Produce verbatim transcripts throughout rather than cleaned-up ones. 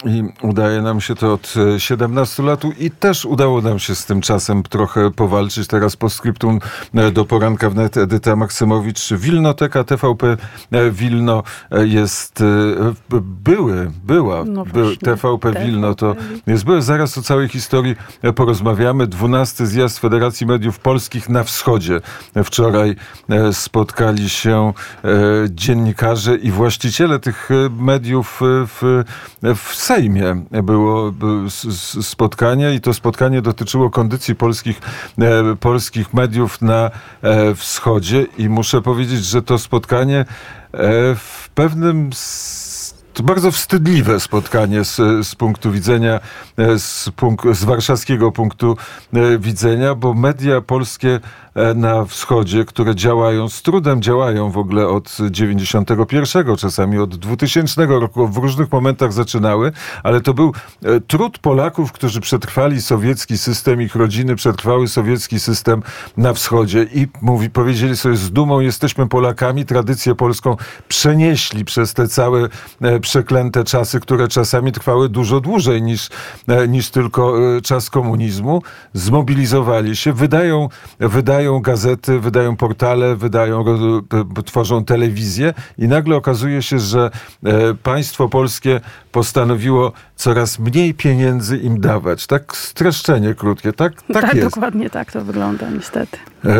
i udaje nam się to od siedemnastu lat i też udało nam się z tym czasem trochę powalczyć. Teraz postscriptum do poranka wnet Edyta Maksymowicz. Wilnoteka T V P Wilno jest były, była no by, T V P Wilno to jest były. Zaraz o całej historii porozmawiamy. dwunasty zjazd Federacji Mediów Polskich na Wschodzie. Wczoraj spotkali się dziennikarze i właściciele tych mediów w, w Sejmie. Było spotkanie i to spotkanie dotyczyło kondycji polskich, polskich mediów na wschodzie i muszę powiedzieć, że to spotkanie w pewnym to bardzo wstydliwe spotkanie z, z punktu widzenia, z, punk- z warszawskiego punktu widzenia, bo media polskie na wschodzie, które działają, z trudem działają w ogóle od dziewięćdziesiątego pierwszego, czasami od dwutysięcznego roku, w różnych momentach zaczynały, ale to był trud Polaków, którzy przetrwali sowiecki system, ich rodziny przetrwały sowiecki system na wschodzie i mówi, powiedzieli sobie z dumą, jesteśmy Polakami, tradycję polską przenieśli przez te całe przeklęte czasy, które czasami trwały dużo dłużej niż, niż tylko czas komunizmu. Zmobilizowali się, wydają, wydają gazety, wydają portale, wydają, tworzą telewizję i nagle okazuje się, że państwo polskie postanowiło coraz mniej pieniędzy im dawać. Tak streszczenie krótkie, tak, tak, tak jest. Dokładnie tak to wygląda niestety.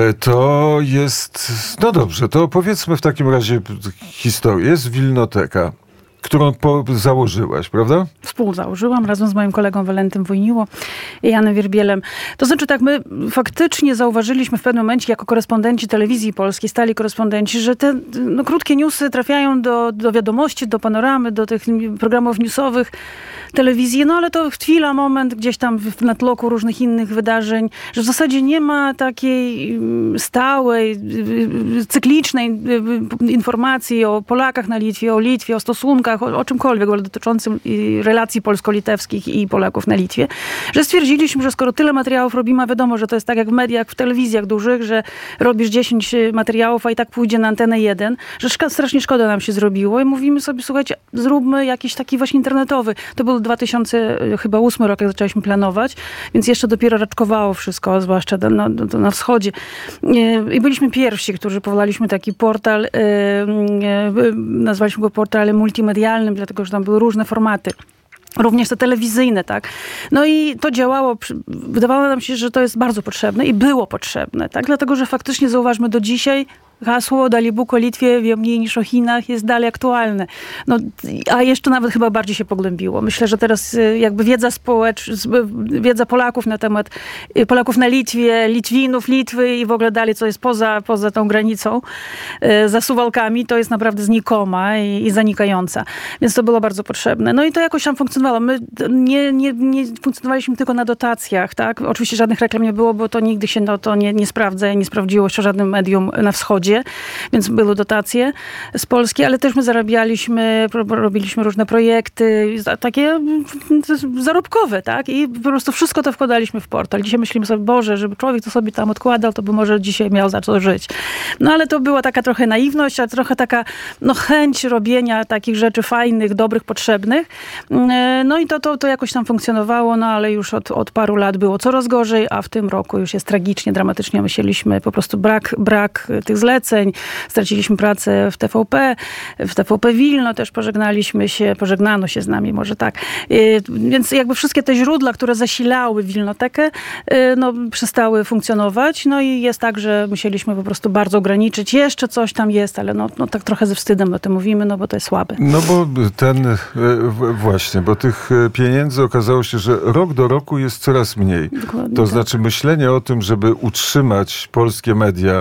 To jest, no dobrze, to opowiedzmy w takim razie historię. Jest Wilnoteka, którą po, założyłaś, prawda? Współzałożyłam razem z moim kolegą Walentym Wojniło i Janem Wierbielem. To znaczy tak, my faktycznie zauważyliśmy w pewnym momencie jako korespondenci telewizji polskiej, stali korespondenci, że te no, krótkie newsy trafiają do, do wiadomości, do panoramy, do tych programów newsowych telewizji, no ale to chwila, moment gdzieś tam w natłoku różnych innych wydarzeń, że w zasadzie nie ma takiej stałej, cyklicznej informacji o Polakach na Litwie, o Litwie, o stosunkach, o, o czymkolwiek o dotyczącym relacji polsko-litewskich i Polaków na Litwie, że stwierdziliśmy, że skoro tyle materiałów robimy, a wiadomo, że to jest tak jak w mediach, w telewizjach dużych, że robisz dziesięć materiałów, a i tak pójdzie na antenę jeden, że szka- strasznie szkoda nam się zrobiło i mówimy sobie, słuchajcie, zróbmy jakiś taki właśnie internetowy. To był dwa tysiące ósmy rok, jak zaczęliśmy planować, więc jeszcze dopiero raczkowało wszystko, zwłaszcza na, na, na wschodzie. I byliśmy pierwsi, którzy powołaliśmy taki portal, nazwaliśmy go portalem multimedialnym, dlatego, że tam były różne formaty. Również te telewizyjne, tak. No i to działało, wydawało nam się, że to jest bardzo potrzebne i było potrzebne, tak. Dlatego, że faktycznie zauważmy do dzisiaj hasło "Dali Bóg o Litwie wie mniej niż o Chinach" jest dalej aktualne. No, a jeszcze nawet chyba bardziej się pogłębiło. Myślę, że teraz jakby wiedza społeczna, wiedza Polaków na temat Polaków na Litwie, Litwinów, Litwy i w ogóle dalej, co jest poza, poza tą granicą, za Suwałkami, to jest naprawdę znikoma i, i zanikająca. Więc to było bardzo potrzebne. No i to jakoś tam funkcjonowało. My nie, nie, nie funkcjonowaliśmy tylko na dotacjach, tak? Oczywiście żadnych reklam nie było, bo to nigdy się no, to nie, nie sprawdza i nie sprawdziło się żadnym medium na wschodzie. Więc były dotacje z Polski, ale też my zarabialiśmy, robiliśmy różne projekty, takie zarobkowe, tak? I po prostu wszystko to wkładaliśmy w portal. Dzisiaj myślimy sobie, Boże, żeby człowiek to sobie tam odkładał, to by może dzisiaj miał za co żyć. No ale to była taka trochę naiwność, a trochę taka no, chęć robienia takich rzeczy fajnych, dobrych, potrzebnych. No i to, to, to jakoś tam funkcjonowało, no ale już od, od paru lat było coraz gorzej, a w tym roku już jest tragicznie, dramatycznie. Myśleliśmy po prostu brak, brak tych zleceń, straciliśmy pracę w T V P, w T V P Wilno też pożegnaliśmy się, pożegnano się z nami, może tak. Więc jakby wszystkie te źródła, które zasilały Wilnotekę, no przestały funkcjonować, no i jest tak, że musieliśmy po prostu bardzo ograniczyć. Jeszcze coś tam jest, ale no, no tak trochę ze wstydem o tym mówimy, no bo to jest słabe. No bo ten, właśnie, bo tych pieniędzy okazało się, że rok do roku jest coraz mniej. Dokładnie to tak. Znaczy myślenie o tym, żeby utrzymać polskie media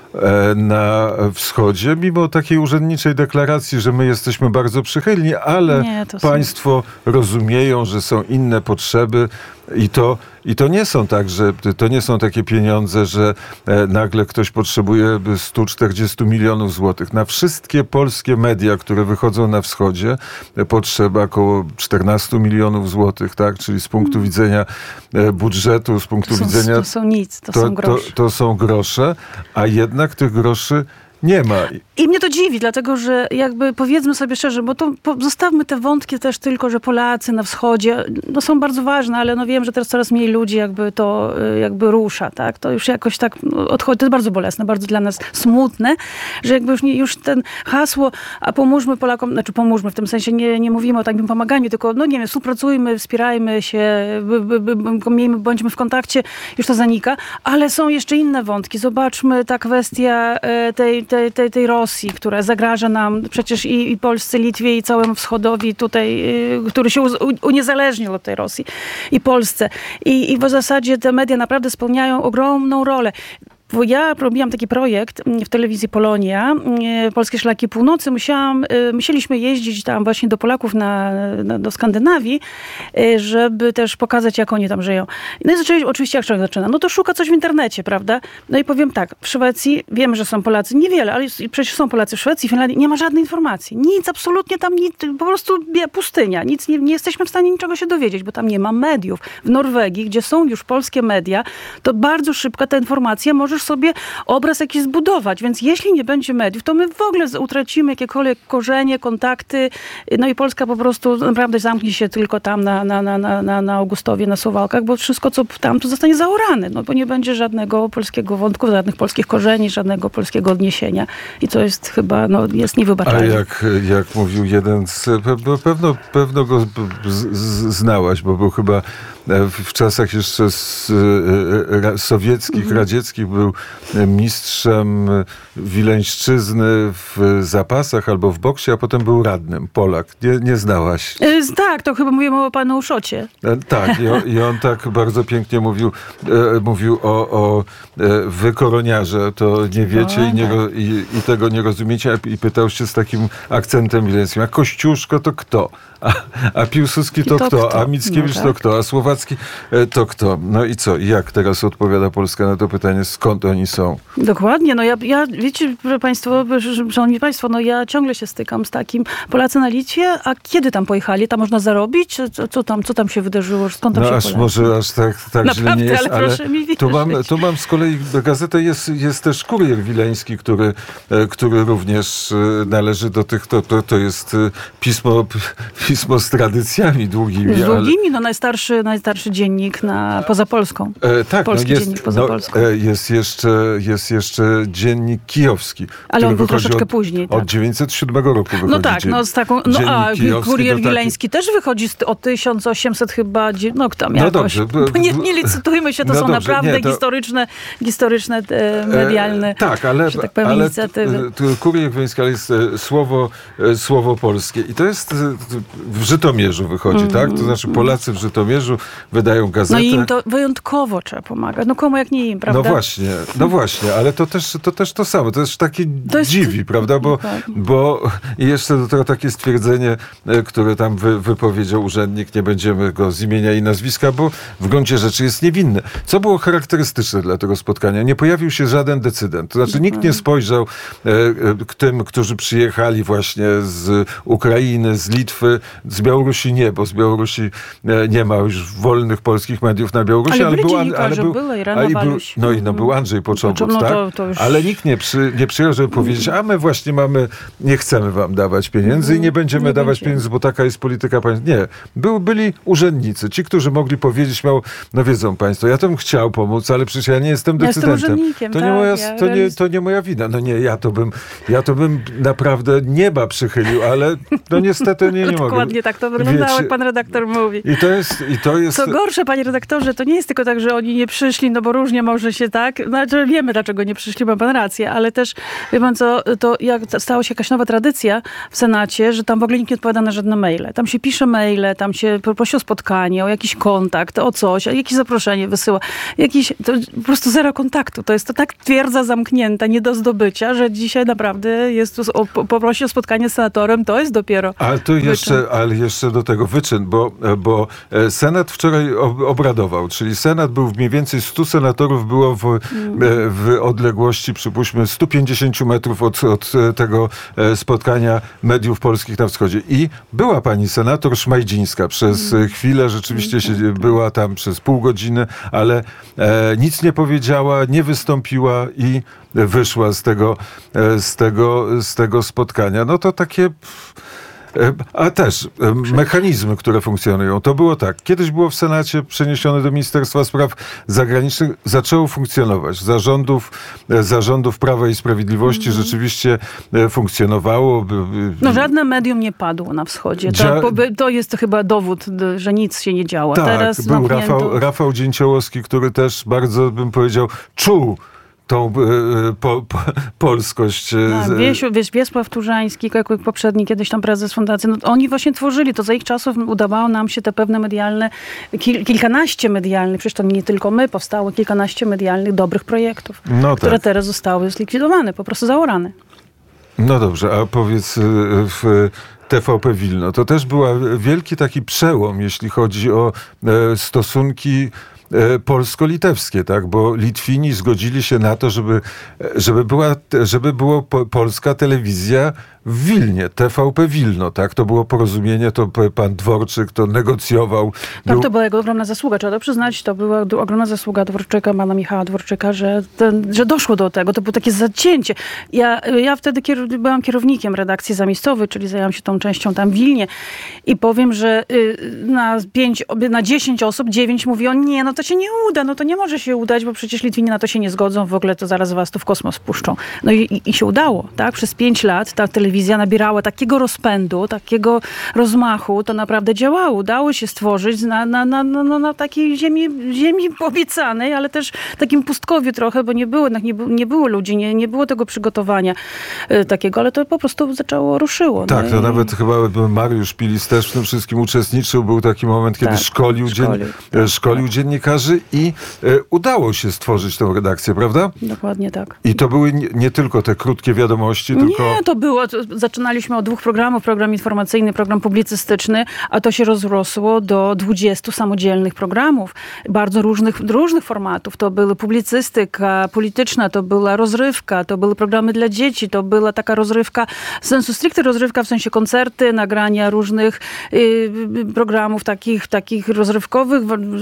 na wschodzie, mimo takiej urzędniczej deklaracji, że my jesteśmy bardzo przychylni, ale nie, państwo są... rozumieją, że są inne potrzeby i to, i to nie są tak, że to nie są takie pieniądze, że nagle ktoś potrzebuje sto czterdzieści milionów złotych. Na wszystkie polskie media, które wychodzą na wschodzie, potrzeba około czternaście milionów złotych, tak? Czyli z punktu widzenia budżetu, z punktu to są, widzenia... To są nic, to, to są grosze. To, to są grosze, a jednak tych groszy Nie ma. I mnie to dziwi, dlatego że jakby powiedzmy sobie szczerze, bo to po, zostawmy te wątki też tylko, że Polacy na wschodzie, no są bardzo ważne, ale no wiem, że teraz coraz mniej ludzi jakby to jakby rusza, tak? To już jakoś tak odchodzi, to jest bardzo bolesne, bardzo dla nas smutne, że jakby już, nie, już ten hasło, a pomóżmy Polakom, znaczy pomóżmy, w tym sensie nie, nie mówimy o takim pomaganiu, tylko no nie wiem, współpracujmy, wspierajmy się, by, by, by, by, miejmy, bądźmy w kontakcie, już to zanika, ale są jeszcze inne wątki. Zobaczmy ta kwestia tej, tej, tej, tej Rosji, która zagraża nam przecież i, i Polsce, Litwie, i całemu wschodowi tutaj, który się uniezależnił od tej Rosji, i Polsce. I, i w zasadzie te media naprawdę spełniają ogromną rolę. Bo ja robiłam taki projekt w telewizji Polonia, Polskie Szlaki Północy. Musiałam, musieliśmy jeździć tam właśnie do Polaków, na, na, do Skandynawii, żeby też pokazać, jak oni tam żyją. No i zaczęli, oczywiście jak człowiek zaczyna, no to szuka coś w internecie, prawda? No i powiem tak, w Szwecji, wiemy, że są Polacy, niewiele, ale przecież są Polacy w Szwecji, w Finlandii, nie ma żadnej informacji. Nic, absolutnie tam, nic, po prostu pustynia. Nic, nie, nie jesteśmy w stanie niczego się dowiedzieć, bo tam nie ma mediów. W Norwegii, gdzie są już polskie media, to bardzo szybko ta informacja może sobie obraz jakiś zbudować. Więc jeśli nie będzie mediów, to my w ogóle utracimy jakiekolwiek korzenie, kontakty. No i Polska po prostu naprawdę zamknie się tylko tam na, na, na, na, na Augustowie, na Suwałkach, bo wszystko, co tam, to zostanie zaorane. No bo nie będzie żadnego polskiego wątku, żadnych polskich korzeni, żadnego polskiego odniesienia. I to jest chyba, no jest niewybaczalne. A jak, jak mówił jeden z... Pewno, pewno go z, z, znałaś, bo był chyba w czasach jeszcze z, sowieckich, mhm. radzieckich, był mistrzem Wileńszczyzny w zapasach albo w boksie, a potem był radnym. Polak. Nie, nie znałaś? E, tak, to chyba mówimy o panu Uszocie. E, tak, i, o, i on tak bardzo pięknie mówił, e, mówił o, o e, wykoroniarze. To nie wiecie i, nie, i, i tego nie rozumiecie. I pytał się z takim akcentem wileńskim, a Kościuszko to kto? A, a Piłsudski to, to kto? kto? A Mickiewicz no tak. to kto? A Słowacki to kto? No i co? I jak teraz odpowiada Polska na to pytanie, skąd oni są? Dokładnie. No ja, ja wiecie państwo, szanowni państwo, no ja ciągle się stykam z takim Polacy na Litwie, a kiedy tam pojechali? Tam można zarobić? Co, co, tam, co tam się wydarzyło? Skąd tam no się aż Polacy? może aż tak, tak źle nie jest, ale, ale proszę mi wierzyć. tu mam, tu mam z kolei gazetę, jest, jest też Kurier Wileński, który, który również należy do tych, to, to, to jest pismo, pismo z tradycjami długimi. Z długimi? Ale... No najstarszy, najstarszy dziennik na, poza Polską. E, tak, Polski no jest, dziennik poza no, Polską. E, jest, jeszcze, jest jeszcze dziennik kijowski. Ale on był troszeczkę od, później. Tak. Od dziewięćset siódmego roku wychodzi. No tak, no z taką, no a Kurier Wileński taki... też wychodzi z, od tysiąc osiemset chyba, no kto miał. No dobrze. Bo nie, nie licytujmy się, to no są dobrze, naprawdę nie, to... historyczne, historyczne, e, medialne, e, tak, ale, że tak powiem, ale inicjatywy. Kurier Wileński, ale jest słowo, słowo polskie. I to jest w Żytomierzu wychodzi, mm, tak? To znaczy Polacy w Żytomierzu wydają gazetę. No i im to wyjątkowo trzeba pomagać. No komu jak nie im, prawda? No właśnie, no właśnie, ale to też to, też to samo. To też takie to jest... dziwi, prawda? Bo, tak. bo i jeszcze do tego takie stwierdzenie, które tam wy, wypowiedział urzędnik, nie będziemy go z imienia i nazwiska, bo w gruncie rzeczy jest niewinny. Co było charakterystyczne dla tego spotkania? Nie pojawił się żaden decydent. To znaczy nikt nie spojrzał e, k tym, którzy przyjechali właśnie z Ukrainy, z Litwy, z Białorusi nie, bo z Białorusi e, nie ma już wolnych polskich mediów na Białorusi, ale, ale był, ale był, ale był no i no był Andrzej Poczobut, no, tak? To, to już... Ale nikt nie, przy, nie przyjechał, żeby powiedzieć, a my właśnie mamy, nie chcemy wam dawać pieniędzy i nie będziemy nie dawać będzie. pieniędzy, bo taka jest polityka państwa. Nie. Był, byli urzędnicy, ci, którzy mogli powiedzieć, miał, no wiedzą państwo, ja to bym chciał pomóc, ale przecież ja nie jestem decydentem. Ja to, tak, nie moja, ja to, nie, to nie moja wina. No nie, ja to bym, ja to bym naprawdę nieba przychylił, ale no niestety nie, nie mogę. Dokładnie tak to wyglądało, Wiecie, jak pan redaktor mówi. I to jest, i to jest... Co gorsze, panie redaktorze, to nie jest tylko tak, że oni nie przyszli, no bo różnie może się tak, znaczy wiemy, dlaczego nie przyszli, ma pan rację, ale też, wie pan co, to jak stała się jakaś nowa tradycja w Senacie, że tam w ogóle nikt nie odpowiada na żadne maile. Tam się pisze maile, tam się prosi o spotkanie, o jakiś kontakt, o coś, o jakieś zaproszenie wysyła. Jakiś, to po prostu zero kontaktu. To jest to tak twierdza zamknięta, nie do zdobycia, że dzisiaj naprawdę jest tu, o, poprosi o spotkanie z senatorem, to jest dopiero Ale to jeszcze, ale jeszcze do tego wyczyn, bo, bo Senat wczoraj obradował, czyli Senat był mniej więcej stu senatorów było w, mm. w odległości, przypuśćmy, stu pięćdziesięciu metrów od, od tego spotkania mediów polskich na wschodzie. I była pani senator Szmajdzińska przez mm. chwilę, rzeczywiście się, była tam przez pół godziny, ale e, nic nie powiedziała, nie wystąpiła i wyszła z tego, z tego, z tego spotkania. No to takie... A też mechanizmy, które funkcjonują. To było tak. Kiedyś było w Senacie przeniesione do Ministerstwa Spraw Zagranicznych. Zaczęło funkcjonować. Zarządów, zarządów Prawa i Sprawiedliwości mm. rzeczywiście funkcjonowało. No żadne medium nie padło na wschodzie. To, to jest to chyba dowód, że nic się nie działo. Tak, Teraz był zamknięto... Rafał, Rafał Dzięciołowski, który też bardzo, bym powiedział, czuł tą po, po, polskość. Tak, Wiesiu, wiesz, Wiesław Turzański, jako poprzedni kiedyś tam prezes fundacji, no, oni właśnie tworzyli, to za ich czasów udawało nam się te pewne medialne, kil, kilkanaście medialnych, przecież to nie tylko my, powstało kilkanaście medialnych dobrych projektów, no które tak. teraz zostały zlikwidowane, po prostu zaorane. No dobrze, a powiedz w T V P Wilno, to też był wielki taki przełom, jeśli chodzi o stosunki polsko-litewskie, tak? Bo Litwini zgodzili się na to, żeby, żeby była, żeby było po, polska telewizja w Wilnie, T V P Wilno, tak? To było porozumienie, to pan Dworczyk to negocjował. Tak, był... to była jego ogromna zasługa, trzeba to przyznać, to była ogromna zasługa Dworczyka, pana Michała Dworczyka, że, ten, że doszło do tego, to było takie zacięcie. Ja, ja wtedy kieru, byłam kierownikiem redakcji zamiejscowej, czyli zajęłam się tą częścią tam w Wilnie i powiem, że na pięć, na dziesięć osób, dziewięć mówiło, nie, no to się nie uda, no to nie może się udać, bo przecież Litwini na to się nie zgodzą, w ogóle to zaraz was tu w kosmos puszczą. No i, i, i się udało, tak? Przez pięć lat ta telewizja nabierała takiego rozpędu, takiego rozmachu, to naprawdę działało. Udało się stworzyć na, na, na, na, na takiej ziemi, ziemi obiecanej, ale też takim pustkowiu trochę, bo nie było, nie, nie było ludzi, nie, nie było tego przygotowania y, takiego, ale to po prostu zaczęło, ruszyło. Tak, no to i... nawet chyba Mariusz Pilis też w tym wszystkim uczestniczył. Był taki moment, kiedy tak, szkolił, szkolił, dzien... tak, szkolił tak. dziennikarzy i y, udało się stworzyć tę redakcję, prawda? Dokładnie tak. I to były nie, nie tylko te krótkie wiadomości, tylko... Nie, to było... To zaczynaliśmy od dwóch programów, program informacyjny, program publicystyczny, a to się rozrosło do dwudziestu samodzielnych programów, bardzo różnych, różnych formatów. To była publicystyka polityczna, to była rozrywka, to były programy dla dzieci, to była taka rozrywka, sensu stricte rozrywka, w sensie koncerty, nagrania różnych y, programów takich, takich rozrywkowych.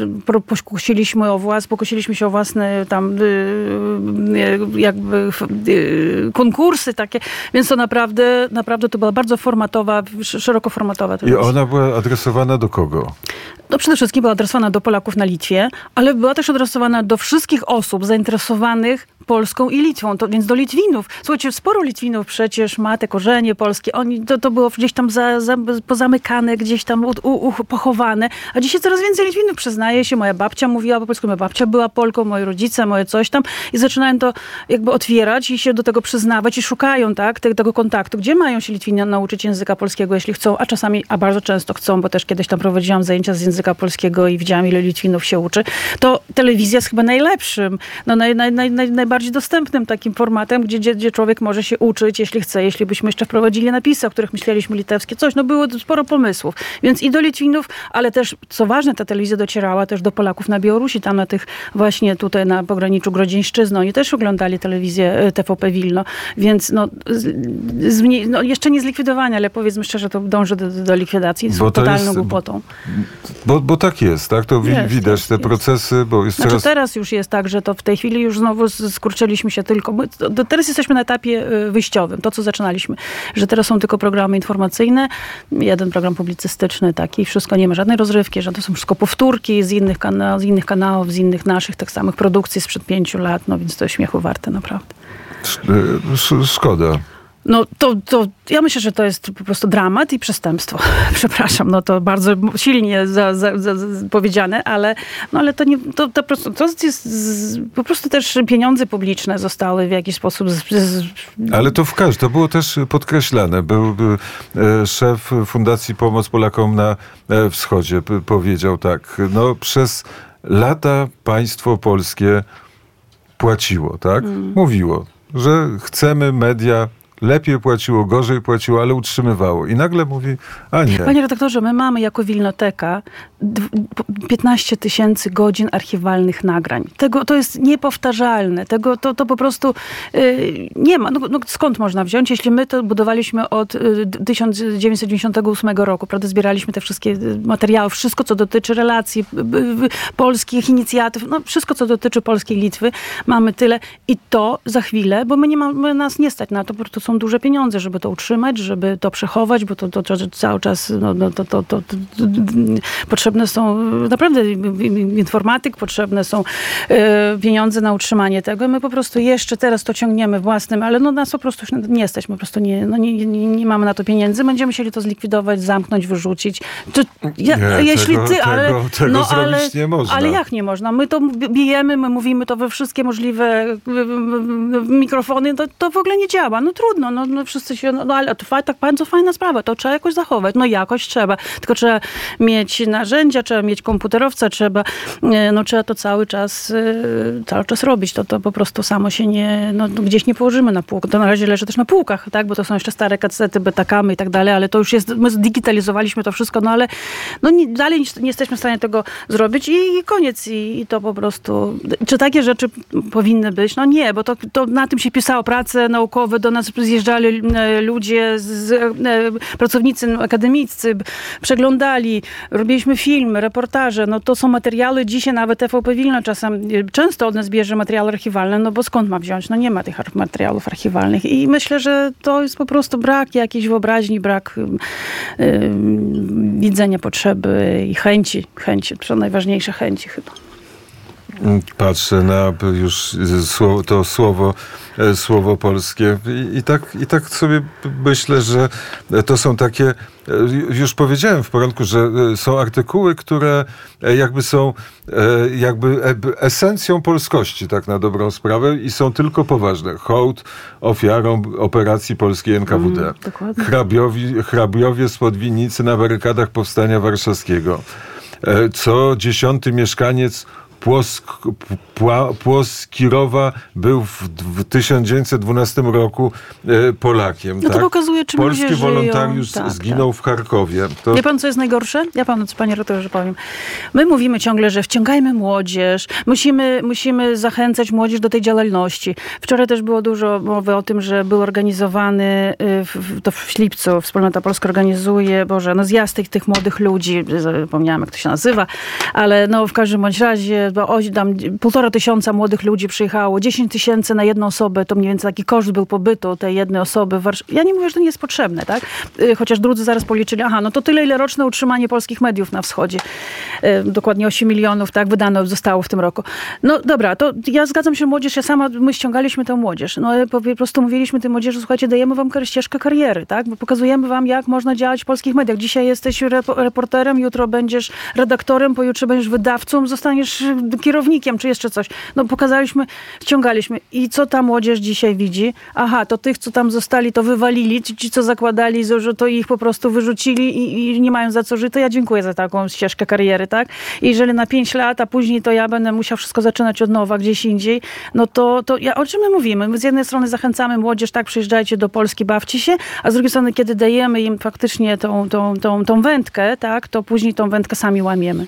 Pokusiliśmy o włas, pokusiliśmy się o własne tam y, jakby y, konkursy takie, więc to naprawdę naprawdę to była bardzo formatowa, szerokoformatowa telewizja. I ona była adresowana do kogo? No przede wszystkim była adresowana do Polaków na Litwie, ale była też adresowana do wszystkich osób zainteresowanych Polską i Litwą, to, więc do Litwinów. Słuchajcie, sporo Litwinów przecież ma te korzenie polskie. Oni, to, to było gdzieś tam za, za, pozamykane, gdzieś tam u, u, pochowane, a dzisiaj coraz więcej Litwinów przyznaje się. Moja babcia mówiła po polsku, moja babcia była Polką, moi rodzice, moje coś tam i zaczynają to jakby otwierać i się do tego przyznawać i szukają tak, te, tego kontaktu. Gdzie mają się Litwini nauczyć języka polskiego, jeśli chcą, a czasami, a bardzo często chcą, bo też kiedyś tam prowadziłam zajęcia z języka polskiego i widziałam, ile Litwinów się uczy, to telewizja jest chyba najlepszym, no naj, naj, naj, naj, najbardziej dostępnym takim formatem, gdzie, gdzie, gdzie człowiek może się uczyć, jeśli chce. Jeśli byśmy jeszcze wprowadzili napisy, o których myśleliśmy litewskie, coś, no było sporo pomysłów. Więc i do Litwinów, ale też, co ważne, ta telewizja docierała też do Polaków na Białorusi, tam na tych właśnie tutaj na pograniczu Grodzieńszczyzny. Oni też oglądali telewizję T V P Wilno, więc no, z, no jeszcze nie zlikwidowania, ale powiedzmy szczerze, to dąży do, do likwidacji z totalną głupotą. Bo, bo tak jest, tak? To jest, widać jest, te jest. procesy, bo jest znaczy coraz... teraz już jest tak, że to w tej chwili już znowu skurczyliśmy się tylko... My, to, teraz jesteśmy na etapie wyjściowym, to co zaczynaliśmy, że teraz są tylko programy informacyjne, jeden program publicystyczny taki, wszystko, nie ma żadnej rozrywki, że to są wszystko powtórki z innych, kana- z innych kanałów, z innych naszych, tak samych produkcji sprzed pięciu lat, no więc to jest śmiechu warte, naprawdę. Szkoda. No to, to ja myślę, że to jest po prostu dramat i przestępstwo. Przepraszam, no to bardzo silnie za, za, za, za powiedziane, ale, no ale to nie, to, to, to, to jest z, po prostu też pieniądze publiczne zostały w jakiś sposób... Z, z... Ale to w każdym, to było też podkreślane. Był, był szef Fundacji Pomoc Polakom na Wschodzie, powiedział tak, no przez lata państwo polskie płaciło, tak? Mm. Mówiło, że chcemy media lepiej płaciło, gorzej płaciło, ale utrzymywało. I nagle mówi, a nie. Panie redaktorze, my mamy jako Wilnoteka piętnaście tysięcy godzin archiwalnych nagrań. Tego, to jest niepowtarzalne. Tego, to, to po prostu yy, nie ma. No, no, skąd można wziąć, jeśli my to budowaliśmy od y, tysiąc dziewięćset dziewięćdziesiątego ósmego roku, prawda? Zbieraliśmy te wszystkie materiały, wszystko, co dotyczy relacji y, y, polskich inicjatyw, no wszystko, co dotyczy Polskiej Litwy, mamy tyle i to za chwilę, bo my nie mamy, nas nie stać na to, bo to są duże pieniądze, żeby to utrzymać, żeby to przechować, bo to, to, to cały czas no, no, to, to, to, to, to, potrzebne są naprawdę informatyk, potrzebne są e, pieniądze na utrzymanie tego. My po prostu jeszcze teraz to ciągniemy własnym, ale no nas po prostu już nie stać, po prostu nie, no, nie, nie, nie mamy na to pieniędzy. Będziemy musieli to zlikwidować, zamknąć, wyrzucić. To, ja, nie, jeśli tego, ty, ale... Tego, tego no, zrobić ale, nie można. Ale jak nie można? My to bijemy, my mówimy to we wszystkie możliwe mikrofony, to, to w ogóle nie działa. No trudno, no, no wszyscy się, no ale to tak bardzo fajna sprawa, to trzeba jakoś zachować. No jakoś trzeba. Tylko trzeba mieć narzędzia, trzeba mieć komputerowca, trzeba, no trzeba to cały czas, cały czas robić. To, to po prostu samo się nie, no gdzieś nie położymy na półkę. To na razie leży też na półkach, tak, bo to są jeszcze stare kasety, betakamy i tak dalej, ale to już jest, my zdigitalizowaliśmy to wszystko, no ale no nie, dalej nie, nie jesteśmy w stanie tego zrobić i, i koniec. I, I to po prostu, czy takie rzeczy powinny być? No nie, bo to, to na tym się pisało prace naukowe, do nas zjeżdżali ludzie, z, pracownicy akademiccy, przeglądali, robiliśmy filmy, reportaże, no to są materiały, dzisiaj nawet T V P Wilno czasem, często od nas bierze materiały archiwalne, no bo skąd ma wziąć? No nie ma tych materiałów archiwalnych i myślę, że to jest po prostu brak jakiejś wyobraźni, brak yy, widzenia potrzeby i chęci, chęci, to najważniejsze chęci chyba. Patrzę na już to słowo, słowo polskie i, i, tak, i tak sobie myślę, że to są takie, już powiedziałem w poranku, że są artykuły, które jakby są jakby esencją polskości, tak na dobrą sprawę i są tylko poważne. Hołd ofiarom operacji polskiej N K W D. Mm, Hrabiowi, hrabiowie spod winnicy na barykadach Powstania Warszawskiego. Co dziesiąty mieszkaniec Płosk, Pła, Płoskirowa był w, w tysiąc dziewięćset dwunastym roku e, Polakiem. No to tak? pokazuje, czym Polski ludzie wolontariusz żyją. Tak, zginął tak. w Charkowie. To... Wie pan, co jest najgorsze? Ja panu, co panie redaktorze powiem. My mówimy ciągle, że wciągajmy młodzież, musimy, musimy zachęcać młodzież do tej działalności. Wczoraj też było dużo mowy o tym, że był organizowany, w, to w Ślipcu, Wspólnota Polska organizuje, Boże, no zjazd tych, tych młodych ludzi, zapomniałam, jak to się nazywa, ale no w każdym bądź razie bo o, tam półtora tysiąca młodych ludzi przyjechało, dziesięć tysięcy na jedną osobę, to mniej więcej taki koszt był pobytu tej jednej osoby w Warszawie. Ja nie mówię, że to nie jest potrzebne, tak? Chociaż drudzy zaraz policzyli, aha, no to tyle, ile roczne utrzymanie polskich mediów na wschodzie. Dokładnie osiem milionów, tak, wydano zostało w tym roku. No dobra, to ja zgadzam się, że młodzież, ja sama, my ściągaliśmy tę młodzież. No ale po prostu mówiliśmy tej młodzieży, słuchajcie, dajemy wam ścieżkę kariery, tak? Bo pokazujemy wam, jak można działać w polskich mediach. Dzisiaj jesteś reporterem, jutro będziesz redaktorem, pojutrze będziesz wydawcą, zostaniesz kierownikiem, czy jeszcze coś. No pokazaliśmy, ściągaliśmy. I co ta młodzież dzisiaj widzi? Aha, to tych, co tam zostali, to wywalili, ci, ci co zakładali, że to ich po prostu wyrzucili i, i nie mają za co żyć, to ja dziękuję za taką ścieżkę kariery, tak? I jeżeli na pięć lat, a później to ja będę musiał wszystko zaczynać od nowa, gdzieś indziej, no to, to ja, o czym my mówimy? My z jednej strony zachęcamy młodzież, tak, przyjeżdżajcie do Polski, bawcie się, a z drugiej strony, kiedy dajemy im faktycznie tą, tą, tą, tą wędkę, tak, to później tą wędkę sami łamiemy.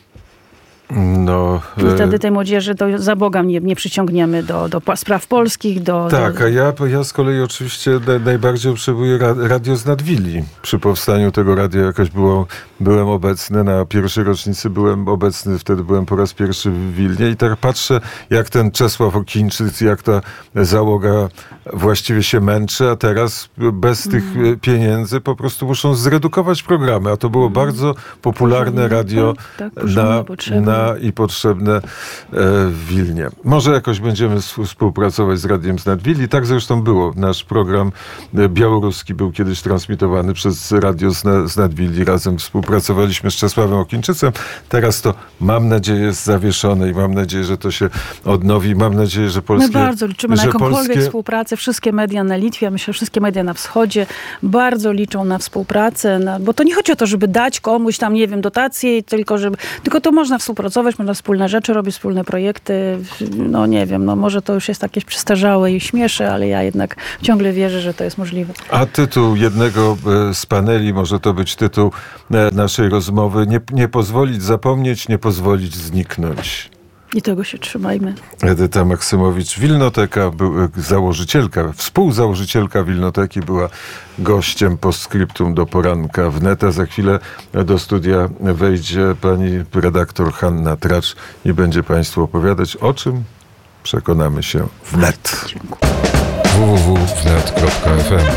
No, I wtedy tej młodzieży to za Boga nie, nie przyciągniemy do, do spraw polskich. Do, tak, do... a ja, ja z kolei oczywiście najbardziej obserwuję radio z Nadwili. Przy powstaniu tego radia jakoś było, byłem obecny, na pierwszej rocznicy byłem obecny, wtedy byłem po raz pierwszy w Wilnie i tak patrzę, jak ten Czesław Okińczyk, jak ta załoga właściwie się męczy, a teraz bez tych mm. pieniędzy po prostu muszą zredukować programy, a to było mm. bardzo popularne radio tak, tak, na, na i potrzebne w Wilnie. Może jakoś będziemy współpracować z Radiem z Nadwili. Tak zresztą było. Nasz program białoruski był kiedyś transmitowany przez Radio z Nadwili. Razem współpracowaliśmy z Czesławem Okińczycem. Teraz to, mam nadzieję, jest zawieszone i mam nadzieję, że to się odnowi. Mam nadzieję, że polskie... My bardzo liczymy na jakąkolwiek polskie... współpracę. Wszystkie media na Litwie, myślę, wszystkie media na wschodzie bardzo liczą na współpracę, na... bo to nie chodzi o to, żeby dać komuś tam, nie wiem, dotacje, tylko żeby... Tylko to można współpracować współpracować, można wspólne rzeczy robić, wspólne projekty. No nie wiem, no może to już jest jakieś przestarzałe i śmieszy, ale ja jednak ciągle wierzę, że to jest możliwe. A tytuł jednego z paneli, może to być tytuł naszej rozmowy, nie, nie pozwolić zapomnieć, nie pozwolić zniknąć. I tego się trzymajmy. Edyta Maksymowicz, Wilnoteka, założycielka, współzałożycielka Wilnoteki, była gościem postscriptum do poranka wnet. Za chwilę do studia wejdzie pani redaktor Hanna Tracz i będzie państwu opowiadać, o czym przekonamy się wnet. w w w kropka wnet kropka f m.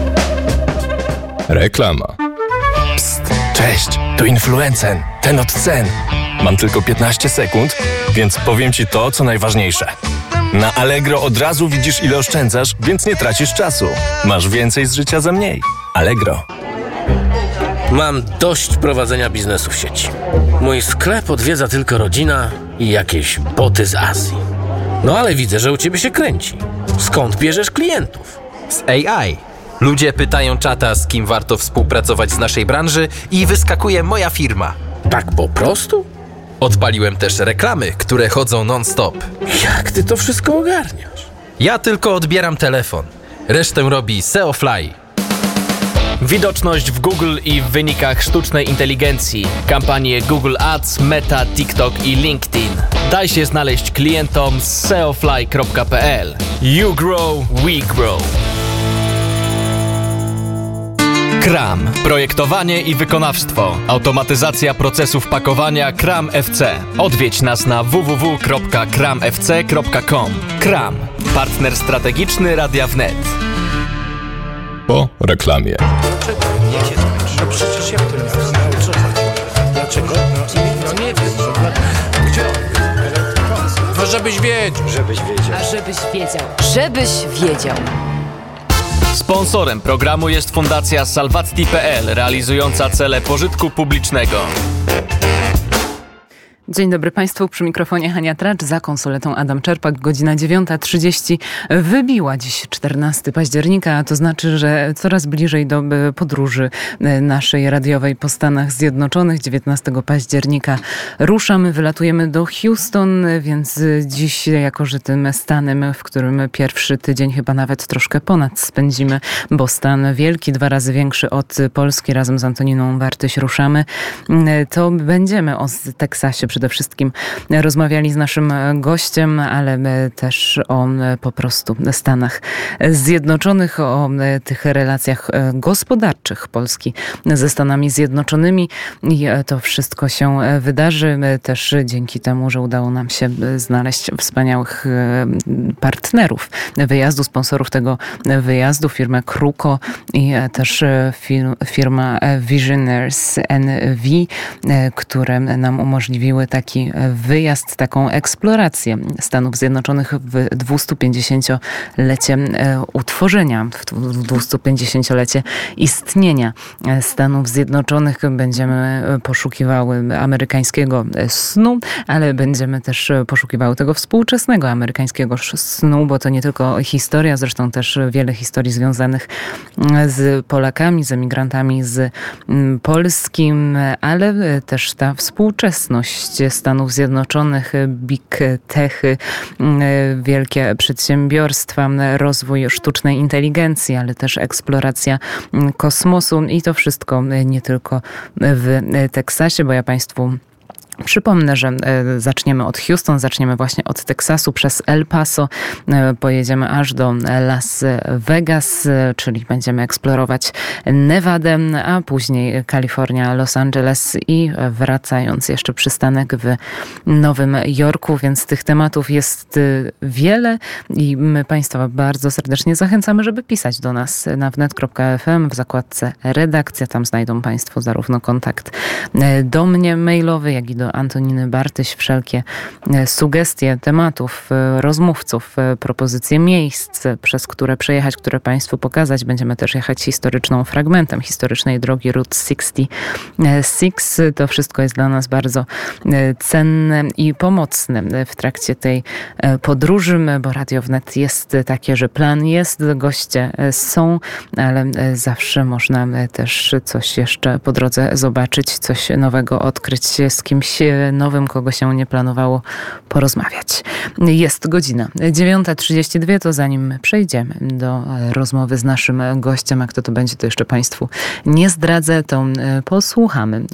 Reklama. Psst, cześć, tu Influencen, ten od cen. Mam tylko piętnaście sekund, więc powiem ci to, co najważniejsze. Na Allegro od razu widzisz, ile oszczędzasz, więc nie tracisz czasu. Masz więcej z życia za mniej. Allegro. Mam dość prowadzenia biznesu w sieci. Mój sklep odwiedza tylko rodzina i jakieś boty z Azji. No ale widzę, że u ciebie się kręci. Skąd bierzesz klientów? Z A I. Ludzie pytają czata, z kim warto współpracować z naszej branży i wyskakuje moja firma. Tak po prostu? Odpaliłem też reklamy, które chodzą non-stop. Jak ty to wszystko ogarniasz? Ja tylko odbieram telefon. Resztę robi S E O Fly. Widoczność w Google i w wynikach sztucznej inteligencji. Kampanie Google Ads, Meta, TikTok i LinkedIn. Daj się znaleźć klientom z seofly kropka p l. You grow, we grow. Kram. Projektowanie i wykonawstwo. Automatyzacja procesów pakowania Kram F C. Odwiedź nas na w w w kropka kram f c kropka com. Kram. Partner strategiczny Radia Wnet. Po reklamie. No przecież jak to jest? No, co chodzi? Dlaczego? No, no nie wiem. No, gdzie? No żebyś wiedział. Żebyś wiedział. A żebyś wiedział. Żebyś wiedział. Sponsorem programu jest Fundacja Salvatti kropka p l, realizująca cele pożytku publicznego. Dzień dobry Państwu, przy mikrofonie Hania Tracz, za konsoletą Adam Czerpak, godzina dziewiąta trzydzieści. Wybiła dziś czternastego października, a to znaczy, że coraz bliżej do podróży naszej radiowej po Stanach Zjednoczonych. dziewiętnastego października ruszamy, wylatujemy do Houston, więc dziś, jako że tym stanem, w którym pierwszy tydzień, chyba nawet troszkę ponad spędzimy, bo stan wielki, dwa razy większy od Polski, razem z Antoniną Bartyś ruszamy, to będziemy o Teksasie przede wszystkim rozmawiali z naszym gościem, ale też o po prostu Stanach Zjednoczonych, o tych relacjach gospodarczych Polski ze Stanami Zjednoczonymi i to wszystko się wydarzy też dzięki temu, że udało nam się znaleźć wspaniałych partnerów wyjazdu, sponsorów tego wyjazdu, firmę Kruko i też firma Visionaries N V, które nam umożliwiły taki wyjazd, taką eksplorację Stanów Zjednoczonych w dwustupięćdziesięciolecie utworzenia, w dwustupięćdziesięciolecie istnienia Stanów Zjednoczonych. Będziemy poszukiwały amerykańskiego snu, ale będziemy też poszukiwały tego współczesnego amerykańskiego snu, bo to nie tylko historia, zresztą też wiele historii związanych z Polakami, z emigrantami z Polski, ale też ta współczesność Stanów Zjednoczonych, big techy, wielkie przedsiębiorstwa, rozwój sztucznej inteligencji, ale też eksploracja kosmosu i to wszystko nie tylko w Teksasie, bo ja Państwu przypomnę, że zaczniemy od Houston, zaczniemy właśnie od Teksasu przez El Paso, pojedziemy aż do Las Vegas, czyli będziemy eksplorować Nevadę, a później Kalifornia, Los Angeles i wracając jeszcze przystanek w Nowym Jorku, więc tych tematów jest wiele i my Państwa bardzo serdecznie zachęcamy, żeby pisać do nas na wnet kropka f m w zakładce redakcja. Tam znajdą Państwo zarówno kontakt do mnie mailowy, jak i do Antoniny Bartyś, wszelkie sugestie tematów, rozmówców, propozycje miejsc, przez które przejechać, które Państwu pokazać. Będziemy też jechać historyczną fragmentem historycznej drogi Route sześćdziesiąt sześć. To wszystko jest dla nas bardzo cenne i pomocne w trakcie tej podróży, bo Radio Wnet jest takie, że plan jest, goście są, ale zawsze można też coś jeszcze po drodze zobaczyć, coś nowego odkryć, z kimś kimś nowym, kogo się nie planowało porozmawiać. Jest godzina dziewiąta trzydzieści dwa, to zanim przejdziemy do rozmowy z naszym gościem, a kto to będzie, to jeszcze Państwu nie zdradzę, to posłuchamy